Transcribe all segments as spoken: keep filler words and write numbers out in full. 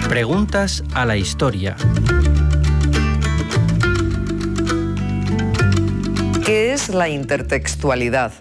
Preguntas a la historia. ¿Qué es la intertextualidad?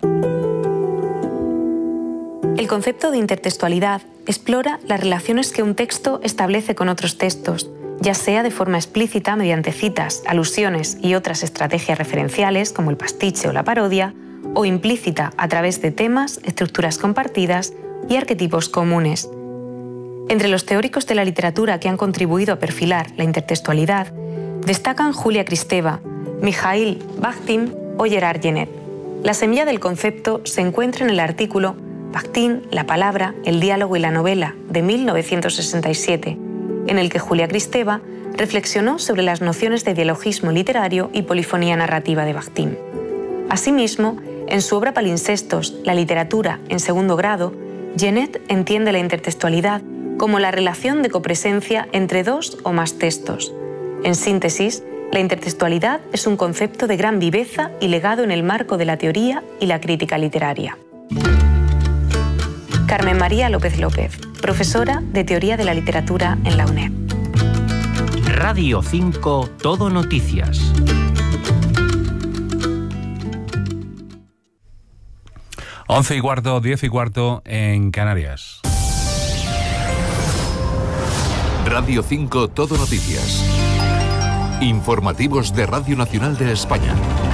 El concepto de intertextualidad explora las relaciones que un texto establece con otros textos, ya sea de forma explícita mediante citas, alusiones y otras estrategias referenciales como el pastiche o la parodia, o implícita a través de temas, estructuras compartidas y arquetipos comunes. Entre los teóricos de la literatura que han contribuido a perfilar la intertextualidad destacan Julia Kristeva, Mikhail Bakhtin o Gerard Genette. La semilla del concepto se encuentra en el artículo Bakhtin, la palabra, el diálogo y la novela de mil novecientos sesenta y siete, en el que Julia Kristeva reflexionó sobre las nociones de dialogismo literario y polifonía narrativa de Bakhtin. Asimismo, en su obra Palinsestos, la literatura en segundo grado, Genette entiende la intertextualidad como la relación de copresencia entre dos o más textos. En síntesis, la intertextualidad es un concepto de gran viveza y legado en el marco de la teoría y la crítica literaria. Carmen María López López, profesora de Teoría de la Literatura en la UNED. Radio cinco Todo Noticias. Once y cuarto, diez y cuarto en Canarias. Radio cinco Todo Noticias. Informativos de Radio Nacional de España.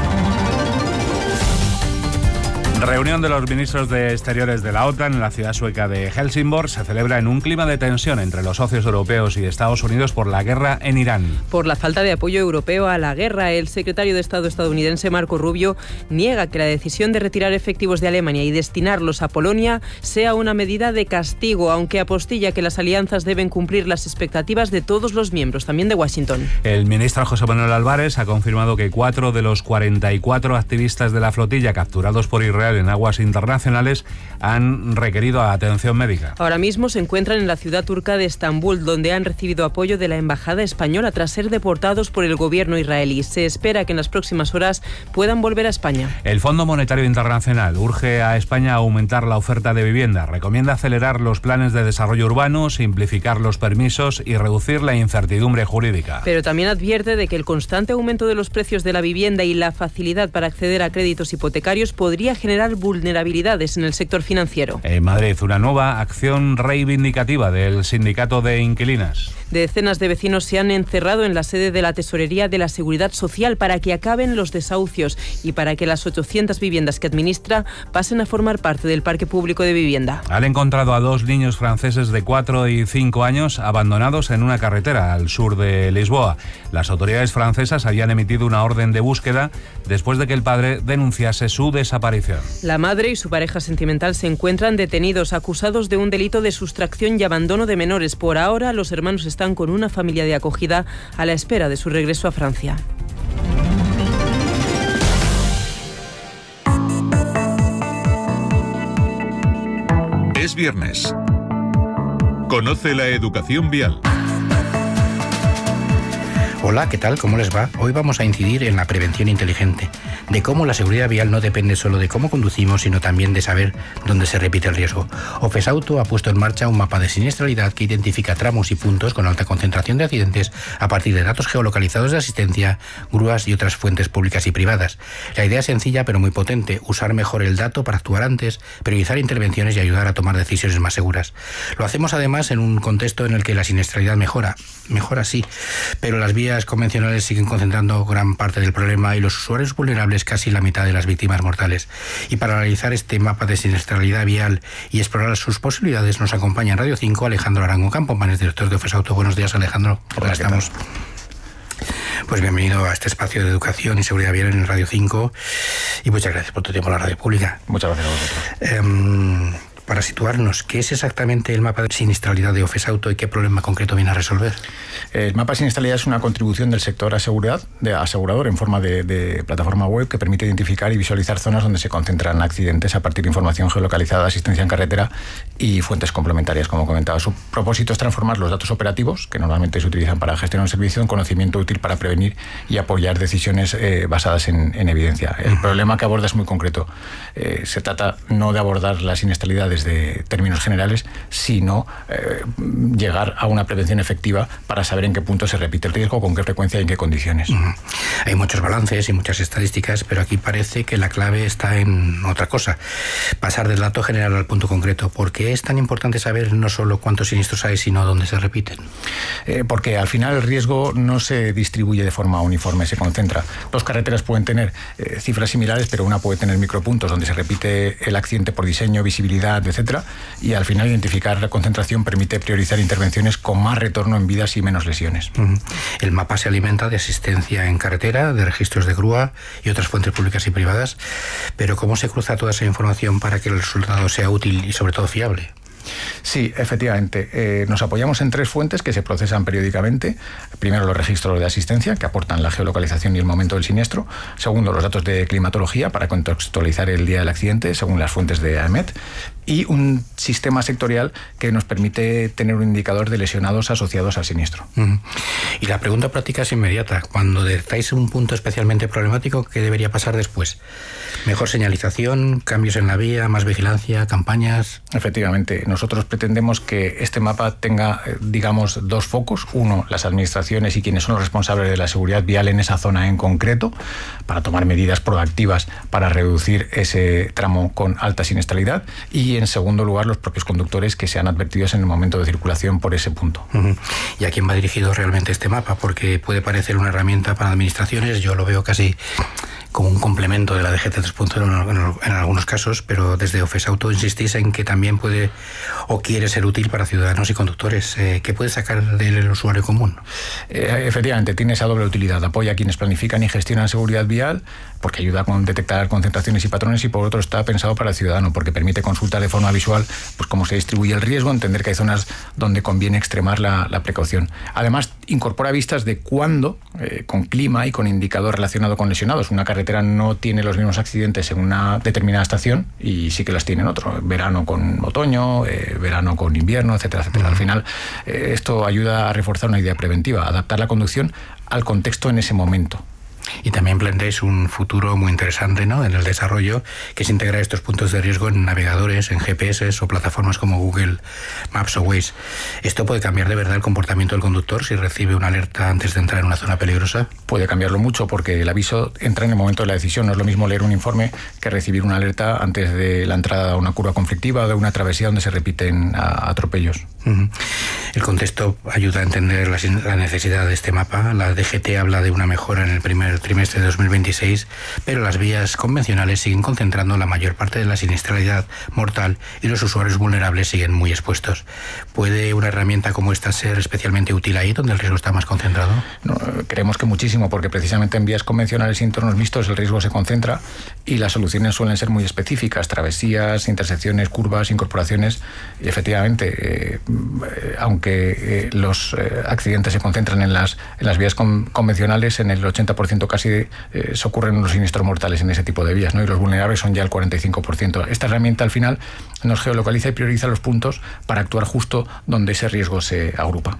Reunión de los ministros de Exteriores de la OTAN en la ciudad sueca de Helsingborg se celebra en un clima de tensión entre los socios europeos y Estados Unidos por la guerra en Irán. Por la falta de apoyo europeo a la guerra, el secretario de Estado estadounidense Marco Rubio niega que la decisión de retirar efectivos de Alemania y destinarlos a Polonia sea una medida de castigo, aunque apostilla que las alianzas deben cumplir las expectativas de todos los miembros, también de Washington. El ministro José Manuel Álvarez ha confirmado que cuatro de los cuarenta y cuatro activistas de la flotilla capturados por Israel en aguas internacionales han requerido atención médica. Ahora mismo se encuentran en la ciudad turca de Estambul, donde han recibido apoyo de la embajada española tras ser deportados por el gobierno israelí. Se espera que en las próximas horas puedan volver a España. El Fondo Monetario Internacional urge a España a aumentar la oferta de vivienda. Recomienda acelerar los planes de desarrollo urbano, simplificar los permisos y reducir la incertidumbre jurídica. Pero también advierte de que el constante aumento de los precios de la vivienda y la facilidad para acceder a créditos hipotecarios podría generar vulnerabilidades en el sector financiero. En Madrid, una nueva acción reivindicativa del sindicato de inquilinas. Decenas de vecinos se han encerrado en la sede de la Tesorería de la Seguridad Social para que acaben los desahucios y para que las ochocientas viviendas que administra pasen a formar parte del parque público de vivienda. Han encontrado a dos niños franceses de cuatro y cinco años abandonados en una carretera al sur de Lisboa. Las autoridades francesas habían emitido una orden de búsqueda después de que el padre denunciase su desaparición. La madre y su pareja sentimental se encuentran detenidos, acusados de un delito de sustracción y abandono de menores. Por ahora, los hermanos están con una familia de acogida a la espera de su regreso a Francia. Es viernes. Conoce la educación vial. Hola, ¿qué tal? ¿Cómo les va? Hoy vamos a incidir en la prevención inteligente, de cómo la seguridad vial no depende solo de cómo conducimos, sino también de saber dónde se repite el riesgo. Ofesauto ha puesto en marcha un mapa de siniestralidad que identifica tramos y puntos con alta concentración de accidentes a partir de datos geolocalizados de asistencia, grúas y otras fuentes públicas y privadas. La idea es sencilla pero muy potente: usar mejor el dato para actuar antes, priorizar intervenciones y ayudar a tomar decisiones más seguras. Lo hacemos además en un contexto en el que la siniestralidad mejora, mejora sí, pero las vías convencionales siguen concentrando gran parte del problema y los usuarios vulnerables casi la mitad de las víctimas mortales. Y para analizar este mapa de siniestralidad vial y explorar sus posibilidades nos acompaña en Radio cinco Alejandro Arango Campomanes, director de Ofesauto. Buenos días, Alejandro. ¿Qué tal estamos? Pues bienvenido a este espacio de educación y seguridad vial en Radio cinco y muchas gracias por tu tiempo en la radio pública. Muchas gracias a vosotros. Eh, para situarnos, ¿qué es exactamente el mapa de siniestralidad de Ofesauto y qué problema concreto viene a resolver? El mapa de siniestralidad es una contribución del sector asegurador, de asegurador en forma de, de plataforma web que permite identificar y visualizar zonas donde se concentran accidentes a partir de información geolocalizada, asistencia en carretera y fuentes complementarias, como comentaba. Su propósito es transformar los datos operativos, que normalmente se utilizan para gestionar un servicio, en conocimiento útil para prevenir y apoyar decisiones eh, basadas en, en evidencia. El uh-huh. problema que aborda es muy concreto. Eh, se trata no de abordar la siniestralidad desde términos generales, sino eh, llegar a una prevención efectiva para saber en qué punto se repite el riesgo, con qué frecuencia y en qué condiciones. Uh-huh. Hay muchos balances y muchas estadísticas, pero aquí parece que la clave está en otra cosa: pasar del dato general al punto concreto. ¿Por qué es tan importante saber no solo cuántos siniestros hay, sino dónde se repiten? Eh, porque al final el riesgo no se distribuye de forma uniforme, se concentra. Dos carreteras pueden tener eh, cifras similares, pero una puede tener micropuntos donde se repite el accidente por diseño, visibilidad, etcétera, y al final identificar la concentración permite priorizar intervenciones con más retorno en vidas y menos lesiones. Uh-huh. El mapa se alimenta de asistencia en carretera, de registros de grúa y otras fuentes públicas y privadas, pero ¿cómo se cruza toda esa información para que el resultado sea útil y sobre todo fiable? Sí, efectivamente. Eh, nos apoyamos en tres fuentes que se procesan periódicamente. Primero, los registros de asistencia, que aportan la geolocalización y el momento del siniestro. Segundo, los datos de climatología, para contextualizar el día del accidente, según las fuentes de A E M E T. Y un sistema sectorial que nos permite tener un indicador de lesionados asociados al siniestro. Uh-huh. Y la pregunta práctica es inmediata. Cuando detectáis un punto especialmente problemático, ¿qué debería pasar después? ¿Mejor señalización, cambios en la vía, más vigilancia, campañas? Efectivamente. Nosotros pretendemos que este mapa tenga, digamos, dos focos. Uno, las administraciones y quienes son los responsables de la seguridad vial en esa zona en concreto, para tomar medidas proactivas para reducir ese tramo con alta siniestralidad. Y en segundo lugar, los propios conductores que sean advertidos en el momento de circulación por ese punto. Uh-huh. ¿Y a quién va dirigido realmente este mapa? Porque puede parecer una herramienta para administraciones, yo lo veo casi como un complemento de la D G T tres punto cero en, en algunos casos, pero desde Ofesauto insistís en que también puede o quiere ser útil para ciudadanos y conductores. Eh, ¿Qué puede sacar del usuario común? Eh, efectivamente, tiene esa doble utilidad. Apoya a quienes planifican y gestionan seguridad vial, porque ayuda a detectar concentraciones y patrones, y por otro está pensado para el ciudadano, porque permite consultar de forma visual pues cómo se distribuye el riesgo, entender que hay zonas donde conviene extremar la, la precaución. Además, incorpora vistas de cuándo, eh, con clima y con indicador relacionado con lesionados. Una carretera no tiene los mismos accidentes en una determinada estación y sí que las tiene en otro. Verano con otoño, eh, verano con invierno, etcétera, etcétera. Uh-huh. Al final, eh, esto ayuda a reforzar una idea preventiva, adaptar la conducción al contexto en ese momento. Y también planteáis un futuro muy interesante, ¿no?, en el desarrollo, que es integrar estos puntos de riesgo en navegadores, en G P S o plataformas como Google Maps o Waze. ¿Esto puede cambiar de verdad el comportamiento del conductor si recibe una alerta antes de entrar en una zona peligrosa? Puede cambiarlo mucho, porque el aviso entra en el momento de la decisión. No es lo mismo leer un informe que recibir una alerta antes de la entrada a una curva conflictiva o de una travesía donde se repiten atropellos. Uh-huh. El contexto ayuda a entender la, la necesidad de este mapa. La D G T habla de una mejora en el primer trimestre de dos mil veintiséis, pero las vías convencionales siguen concentrando la mayor parte de la siniestralidad mortal y los usuarios vulnerables siguen muy expuestos. ¿Puede una herramienta como esta ser especialmente útil ahí, donde el riesgo está más concentrado? No, creemos que muchísimo, porque precisamente en vías convencionales y entornos mixtos el riesgo se concentra y las soluciones suelen ser muy específicas: travesías, intersecciones, curvas, incorporaciones. Y efectivamente, eh, aunque eh, los eh, accidentes se concentran en las, en las vías con, convencionales, en el ochenta por ciento casi eh, se ocurren los siniestros mortales en ese tipo de vías, ¿no? Y los vulnerables son ya el cuarenta y cinco por ciento. Esta herramienta al final nos geolocaliza y prioriza los puntos para actuar justo donde ese riesgo se agrupa.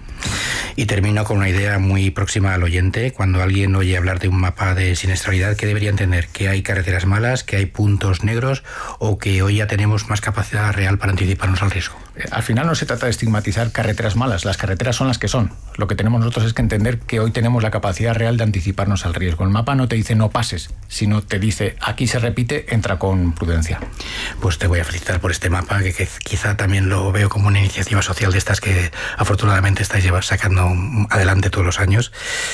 Y termino con una idea muy próxima al oyente. Cuando alguien oye hablar de un mapa de siniestralidad, ¿qué debería entender? ¿Que hay carreteras malas, que hay puntos negros, o que hoy ya tenemos más capacidad real para anticiparnos al riesgo? Al final no se trata de estigmatizar carreteras malas. Las carreteras son las que son. Lo que tenemos nosotros es que entender que hoy tenemos la capacidad real de anticiparnos al riesgo. El mapa no te dice no pases, sino te dice aquí se repite, entra con prudencia. Pues te voy a felicitar por este mapa, que, que quizá también lo veo como una iniciativa social de estas que afortunadamente estáis sacando adelante todos los años.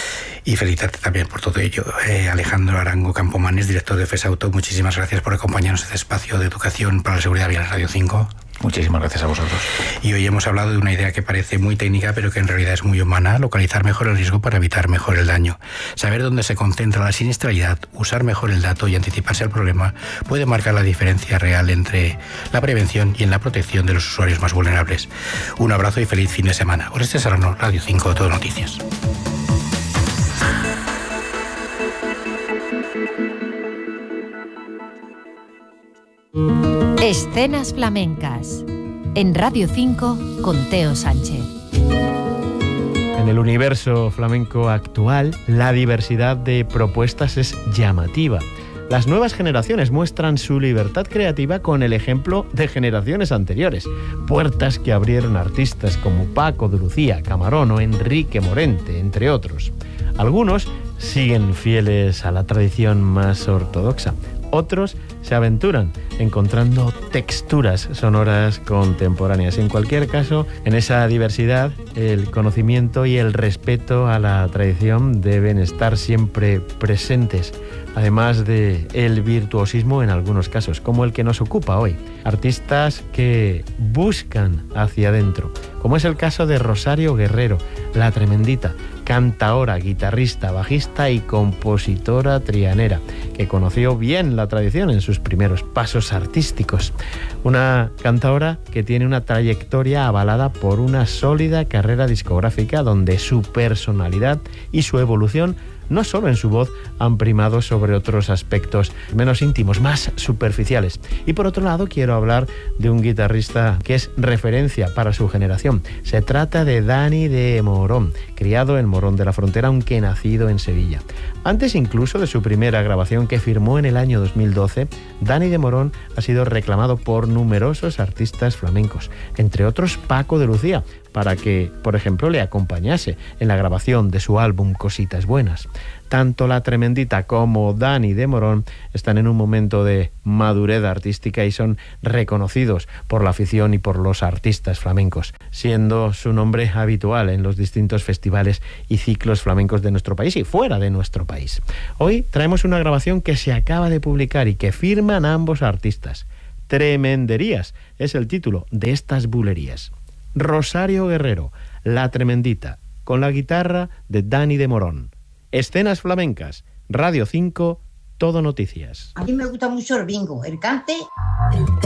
Y felicitarte también por todo ello. Eh, Alejandro Arango Campomanes, director de Ofesauto, muchísimas gracias por acompañarnos en este espacio de educación para la seguridad vial en Radio cinco. Muchísimas gracias a vosotros. Y hoy hemos hablado de una idea que parece muy técnica, pero que en realidad es muy humana: localizar mejor el riesgo para evitar mejor el daño. Saber dónde se concentra la siniestralidad, usar mejor el dato y anticiparse al problema puede marcar la diferencia real entre la prevención y en la protección de los usuarios más vulnerables. Un abrazo y feliz fin de semana. Oreste Serrano, Radio cinco, Todo Noticias. Escenas flamencas en Radio cinco con Teo Sánchez. En el universo flamenco actual, la diversidad de propuestas es llamativa. Las nuevas generaciones muestran su libertad creativa con el ejemplo de generaciones anteriores. Puertas que abrieron artistas como Paco de Lucía, Camarón o Enrique Morente, entre otros. Algunos siguen fieles a la tradición más ortodoxa. Otros se aventuran encontrando texturas sonoras contemporáneas. En cualquier caso, en esa diversidad, el conocimiento y el respeto a la tradición deben estar siempre presentes, además de el virtuosismo en algunos casos, como el que nos ocupa hoy. Artistas que buscan hacia adentro, como es el caso de Rosario Guerrero, la tremendita, cantaora, guitarrista, bajista y compositora trianera, que conoció bien la tradición en sus primeros pasos artísticos. Una cantaora que tiene una trayectoria avalada por una sólida carrera discográfica donde su personalidad y su evolución, no solo en su voz, han primado sobre otros aspectos menos íntimos, más superficiales. Y por otro lado, quiero hablar de un guitarrista que es referencia para su generación. Se trata de Dani de Morón, criado en Morón de la Frontera, aunque nacido en Sevilla. Antes incluso de su primera grabación, que firmó en el año dos mil doce, Dani de Morón ha sido reclamado por numerosos artistas flamencos, entre otros Paco de Lucía, para que, por ejemplo, le acompañase en la grabación de su álbum Cositas Buenas. Tanto la tremendita como Dani de Morón están en un momento de madurez artística y son reconocidos por la afición y por los artistas flamencos, siendo su nombre habitual en los distintos festivales y ciclos flamencos de nuestro país y fuera de nuestro país. Hoy traemos una grabación que se acaba de publicar y que firman ambos artistas. Tremenderías es el título de estas bulerías. Rosario Guerrero, la tremendita, con la guitarra de Dani de Morón. Escenas flamencas, Radio cinco, Todo Noticias. A mí me gusta mucho el bingo, el cante.